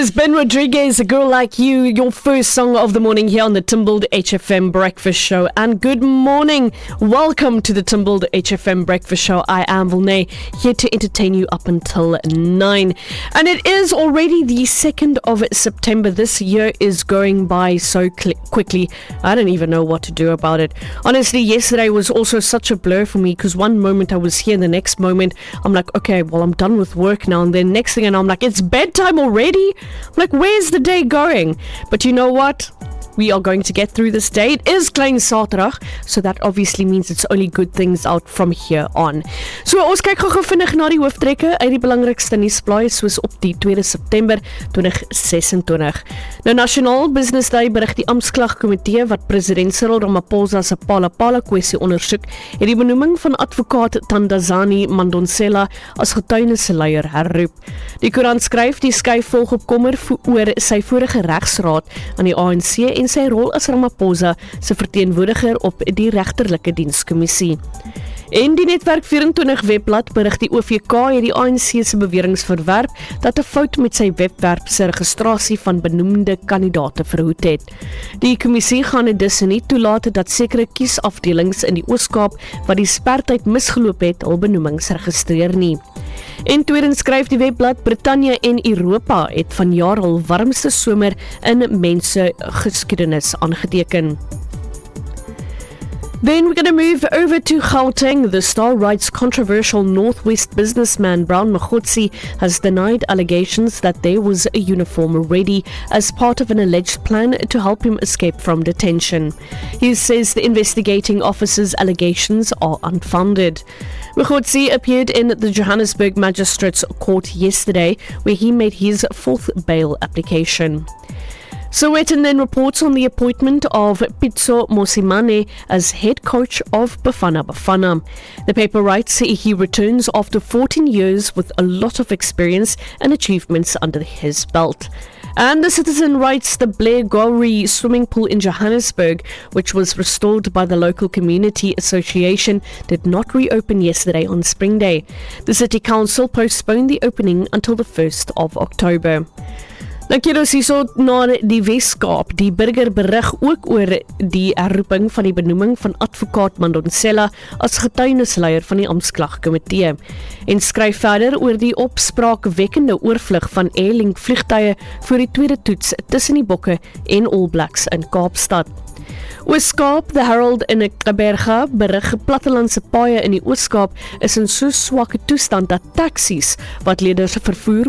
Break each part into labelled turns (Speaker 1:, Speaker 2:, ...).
Speaker 1: is Ben Rodriguez, A Girl Like You, your first song of the morning here on the Timbled HFM Breakfast Show. And good morning. Welcome to the Timbled HFM Breakfast Show. I am Vilnay, here to entertain you up until 9. And it is already the 2nd of September. This year is going by so quickly. I don't even know what to do about it. Honestly, yesterday was also such a blur for me because one moment I was here and the next moment I'm like, okay, well, I'm done with work now. And then next thing I know, I'm like, it's bedtime already? I'm like, where's the day going? But you know what? We are going to get through this day. It is Klein Saterdag, so that obviously means it's only good things out from here on. So ons kyk gou vinnig na die hooftrekke uit die belangrikste nuusblaaie soos op die 2 September 2026. Nou National Business Day berig die Amptklagkomitee wat president Cyril Ramaphosa se Phala-Phala kwessie ondersoek, het die benoeming van advokaat Thandazani Madonsela as getuienisleier herroep. Die koerant skryf die skuif volg op kommer oor sy vorige regsraad aan die ANC en sy rol as Ramaphosa se verteenwoordiger op die regterlike dienskommissie. En die Netwerk 24 webblad berig die OVK het die ANC se beweringe verwerp dat 'n fout met sy webwerf se registrasie van benoemde kandidaate verhoed het. Die kommissie gaan dus nie toelaat dat sekere kiesafdelings in die Oos-Kaap wat die spertyd misgeloop het, hul benoemings registreer nie. En tweedens skryf die webblad Brittanje en Europa het vanjaar hul warmste somer in mensgeskiedenis aangeteken. Then we're going to move over to Gauteng. The Star writes controversial Northwest businessman Brown Mokgotsi has denied allegations that there was a uniform ready as part of an alleged plan to help him escape from detention. He says the investigating officer's allegations are unfounded. Mokgotsi appeared in the Johannesburg Magistrates Court yesterday, where he made his 4th bail application. Sowetan then reports on the appointment of Pitso Mosimane as head coach of Bafana Bafana. The paper writes he returns after 14 years with a lot of experience and achievements under his belt. And the Citizen writes the Blair Gowrie swimming pool in Johannesburg, which was restored by the local community association, did not reopen yesterday on Spring Day. The City Council postponed the opening until the 1st of October. Nou kyk ons hierso na die Weskaap. Die burger berig ook oor die herroeping van die benoeming van advokaat Madonsela as getuienisleier van die Amptklagkomitee en skryf verder oor die opspraakwekkende oorvlug van Airlink vliegtuie voor die tweede toets tussen die Bokke en All Blacks in Kaapstad. Oos-Kaap, The Herald en Kaberga berig plattelandse paaie in die Oos-Kaap is in so swakke toestand dat taksies wat ledervervoer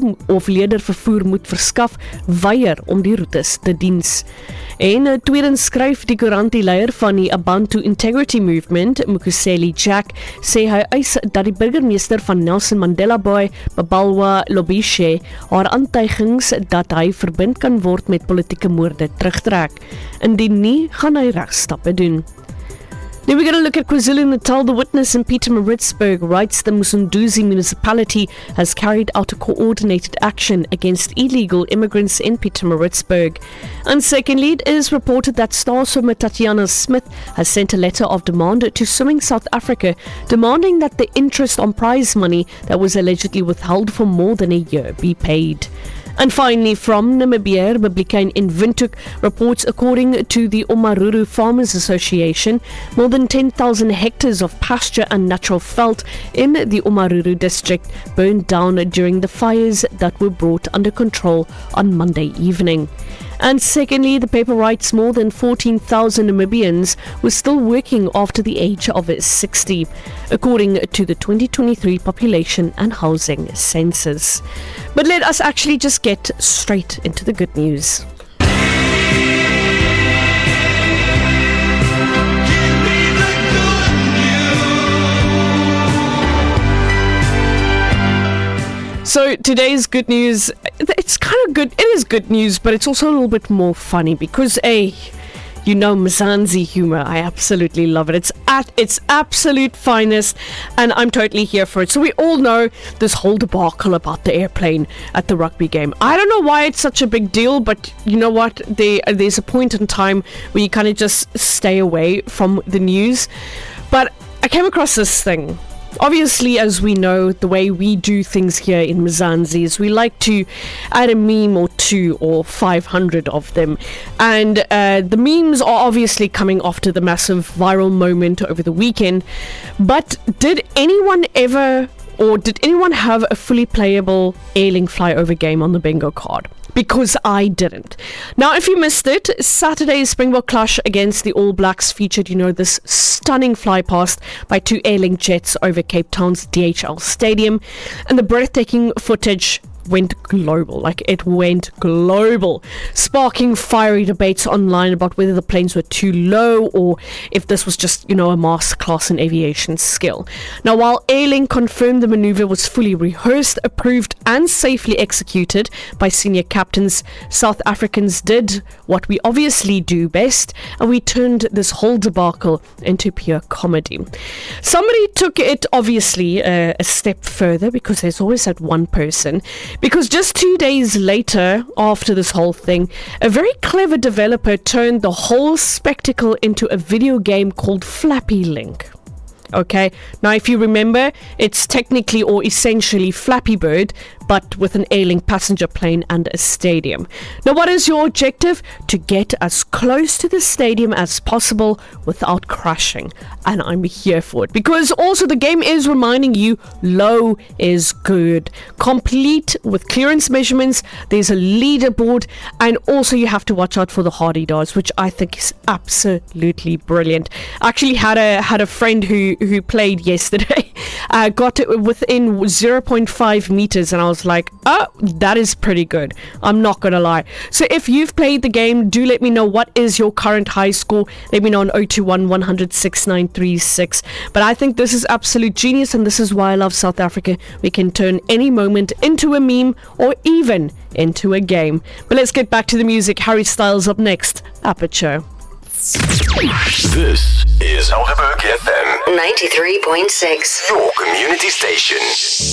Speaker 1: moet verskaf, weier om die roetes te diens. En tweedens skryf die koerant die leier van die Abantu Integrity Movement, Mkhuseli Jack, sê hy eis dat die burgemeester van Nelson Mandela Bay, Babalwa Lobishe, haar aantuigings dat hy verbind kan word met politieke moorde terugtrek. Indien nie, gaan hy regstappe doen. Then we're going to look at KwaZulu-Natal. The witness in Pietermaritzburg writes the Msunduzi municipality has carried out a coordinated action against illegal immigrants in Pietermaritzburg. And secondly, it is reported that star swimmer Tatiana Smith has sent a letter of demand to Swimming South Africa, demanding that the interest on prize money that was allegedly withheld for more than a year be paid. And finally, from Namibia, Republican in Windhoek reports according to the Omaruru Farmers Association, more than 10,000 hectares of pasture and natural veld in the Omaruru district burned down during the fires that were brought under control on Monday evening. And secondly, the paper writes more than 14,000 Namibians were still working after the age of 60, according to the 2023 Population and Housing Census. But let us actually just get straight into the good news. So today's good news, it's kind of good, it is good news, but it's also a little bit more funny because you know Mzansi humor, I absolutely love it. It's at its absolute finest and I'm totally here for it. So we all know this whole debacle about the airplane at the rugby game. I don't know why it's such a big deal, but you know what, there's a point in time where you kind of just stay away from the news. But I came across this thing. Obviously, as we know, the way we do things here in Mzansi is we like to add a meme or 2 or 500 of them. And the memes are obviously coming after the massive viral moment over the weekend. But did anyone have a fully playable Ailing flyover game on the bingo card? Because I didn't. Now, if you missed it, Saturday's Springbok clash against the All Blacks featured, this stunning fly past by 2 Ailing jets over Cape Town's DHL Stadium, and the breathtaking footage went global. It went global, sparking fiery debates online about whether the planes were too low or if this was just, a masterclass in aviation skill. Now, while Ailing confirmed the maneuver was fully rehearsed, approved and safely executed by senior captains, South Africans did what we obviously do best, and we turned this whole debacle into pure comedy. Somebody took it obviously a step further, because there's always that one person. Because just 2 days later, after this whole thing, a very clever developer turned the whole spectacle into a video game called Flappy Link. Okay, now if you remember, it's technically or essentially Flappy Bird, but with an Ailing passenger plane and a stadium. Now, what is your objective? To get as close to the stadium as possible without crashing. And I'm here for it, because also the game is reminding you low is good. Complete with clearance measurements. There's a leaderboard, and also you have to watch out for the hardy darts, which I think is absolutely brilliant. I actually had a friend who played yesterday, got it within 0.5 meters, and I was like, oh, that is pretty good. I'm not gonna lie. So if you've played the game, do let me know what is your current high score. Let me know on 021 100 6936. But I think this is absolute genius, and this is why I love South Africa. We can turn any moment into a meme or even into a game. But let's get back to the music. Harry Styles up next. Aperture.
Speaker 2: This is Helderberg FM 93.6, your community station.